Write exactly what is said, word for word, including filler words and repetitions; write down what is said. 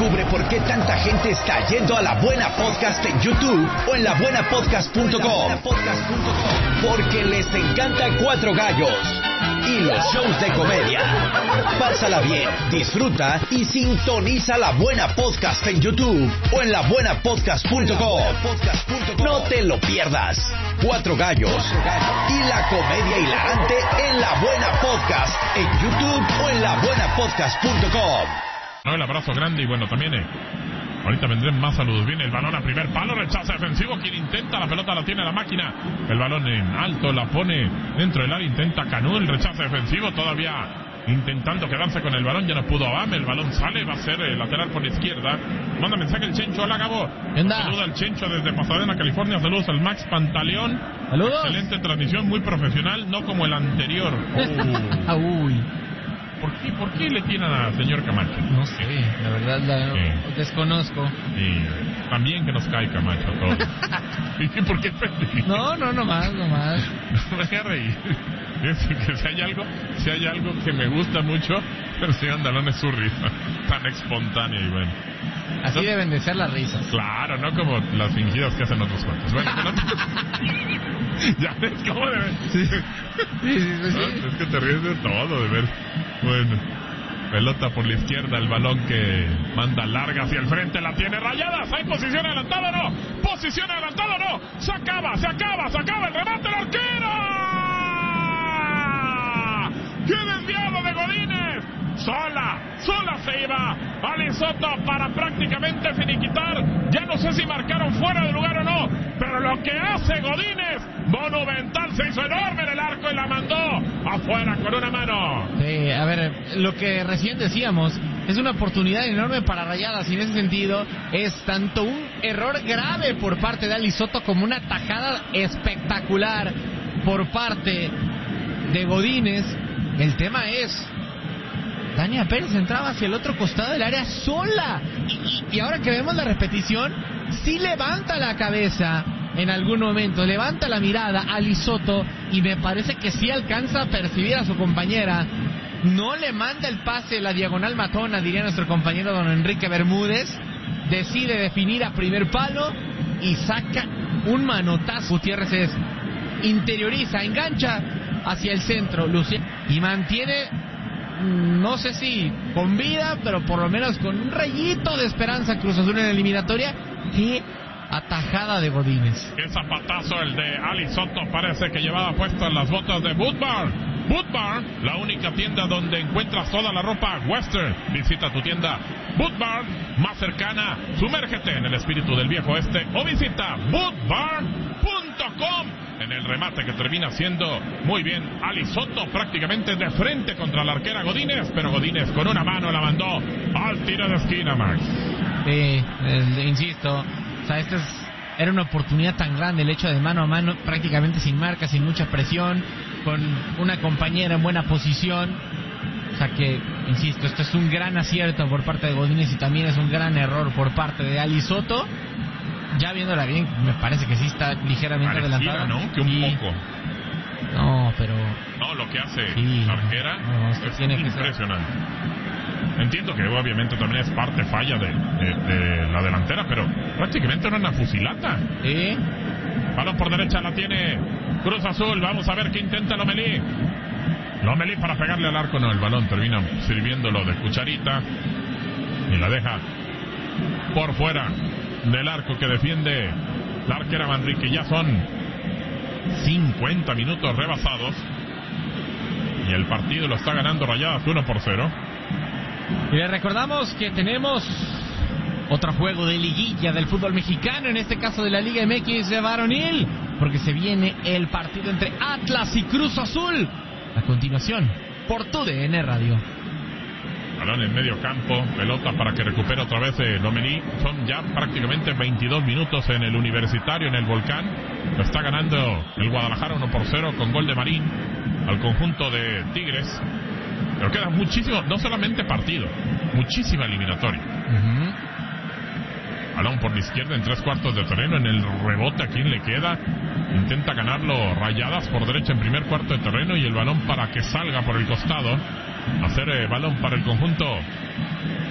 Descubre por qué tanta gente está yendo a La Buena Podcast en YouTube o en la buena podcast punto com. Porque les encanta Cuatro Gallos y los shows de comedia. Pásala bien, disfruta y sintoniza La Buena Podcast en YouTube o en la buena podcast punto com. No te lo pierdas. Cuatro Gallos y la comedia hilarante en La Buena Podcast en YouTube o en la buena podcast punto com. No, el abrazo grande y bueno, también eh, ahorita vendrán más saludos. Viene el balón a primer palo, rechaza defensivo, quien intenta, la pelota la tiene la máquina, el balón en alto, la pone dentro del área, intenta Canú, el rechazo defensivo, todavía intentando quedarse con el balón, ya no pudo Abame, el balón sale, va a ser el lateral por la izquierda, manda mensaje el Chencho, hola Gabo, saluda al Chencho desde Pasadena, California, saludos al Max Pantaleón, saludos, excelente transmisión, muy profesional, no como el anterior. Oh. Uy. ¿Por qué, ¿Por qué le tiran al señor Camacho? No sé, la verdad la sí. desconozco. Y también que nos cae Camacho a todos. ¿Y por qué pende? No, no, no más, no más. No me voy a reír. Es que si hay algo, si hay algo que me gusta mucho, el señor Andalón es su risa, tan espontánea y bueno. Así ¿no? Deben de ser las risas. Claro, no como las fingidas que hacen otros cuantos. Bueno, ya ves cómo deben. Sí. Sí, sí, sí, sí. ¿No? Es que te ríes de todo, de ver. Bueno, pelota por la izquierda, el balón que manda larga hacia el frente, la tiene Rayadas. ¿Hay posición adelantada o no? ¿Posición adelantada o no? Se acaba, se acaba, se acaba el remate del arquero. ¡Qué desviado de Godínez! Sola, sola se iba Ali Soto para prácticamente finiquitar. Ya no sé si marcaron fuera de lugar o no, pero lo que hace Godínez, monumental, se hizo enorme en el arco y la mandó afuera con una mano. Sí, a ver, lo que recién decíamos, es una oportunidad enorme para Rayadas y en ese sentido es tanto un error grave por parte de Ali Soto como una tajada espectacular por parte de Godínez. El tema es, Dania Pérez entraba hacia el otro costado del área sola. Y, y, y ahora que vemos la repetición, sí levanta la cabeza en algún momento, levanta la mirada a Ali Soto y me parece que sí alcanza a percibir a su compañera. No le manda el pase, la diagonal matona, diría nuestro compañero don Enrique Bermúdez. Decide definir a primer palo y saca un manotazo. Gutiérrez es, interioriza, engancha hacia el centro, Luciano, y mantiene, no sé si con vida, pero por lo menos con un rayito de esperanza Cruz Azul en la eliminatoria. ¡Qué atajada de Godínez! ¡Qué zapatazo el de Ali Soto! Parece que llevaba puestas las botas de Boot Bar. Boot Bar, la única tienda donde encuentras toda la ropa western. Visita tu tienda Boot Bar más cercana, sumérgete en el espíritu del viejo oeste o visita boot bar punto com. En el remate que termina siendo muy bien Ali Soto, prácticamente de frente contra la arquera Godínez, pero Godínez con una mano la mandó al tiro de esquina, Max. Sí, eh, insisto, o sea, esta es, era una oportunidad tan grande, el hecho de mano a mano, prácticamente sin marca, sin mucha presión, con una compañera en buena posición. O sea que, insisto, esto es un gran acierto por parte de Godínez y también es un gran error por parte de Ali Soto. Ya viéndola bien, me parece que sí está ligeramente Pareciera, adelantada. ¿no? Que un y... poco. No, pero... No, lo que hace sí, la arquera no, es, es tiene impresionante. Que ser... Entiendo que obviamente también es parte falla de, de, de la delantera, pero prácticamente era una fusilata. Sí. Balón por derecha la tiene Cruz Azul. Vamos a ver qué intenta Lomelí. Lomelí para pegarle al arco. No, el balón termina sirviéndolo de cucharita y la deja por fuera del arco que defiende la arquera Manrique. Ya son cincuenta minutos rebasados y el partido lo está ganando Rayadas uno por cero. Y les recordamos que tenemos otro juego de liguilla del fútbol mexicano, en este caso de la Liga M X de varonil, porque se viene el partido entre Atlas y Cruz Azul. A continuación, por tu D N Radio. Balón en medio campo, pelota para que recupere otra vez eh, Lomelí. Son ya prácticamente veintidós minutos en el Universitario, en el Volcán. Lo está ganando el Guadalajara uno por cero con gol de Marín al conjunto de Tigres. Pero queda muchísimo, no solamente partido, muchísima eliminatoria. Uh-huh. Balón por la izquierda en tres cuartos de terreno, en el rebote a quien le queda. Intenta ganarlo Rayadas por derecha en primer cuarto de terreno y el balón para que salga por el costado. Hacer eh, balón para el conjunto